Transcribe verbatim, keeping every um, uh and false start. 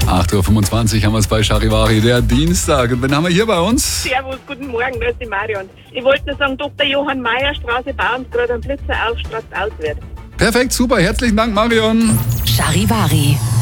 acht Uhr fünfundzwanzig haben wir es bei Charivari, der Dienstag. Und wen haben wir hier bei uns? Servus, guten Morgen, da ist die Marion. Ich wollte nur sagen, Doktor Johann Mayer, Straße Bauernsgrad, ein Blitzer auf, strahlt auswärts. Perfekt, super, herzlichen Dank, Marion. Charivari.